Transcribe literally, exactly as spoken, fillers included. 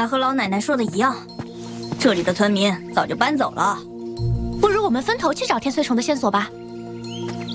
来和老奶奶说的一样，这里的村民早就搬走了。 不如我们分头去找天穗虫的线索吧。